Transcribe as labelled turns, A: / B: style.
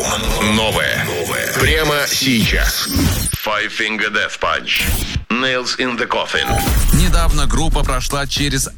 A: Новое. Прямо сейчас. Five Finger Death Punch. Nails in the Coffin.
B: Недавно группа прошла через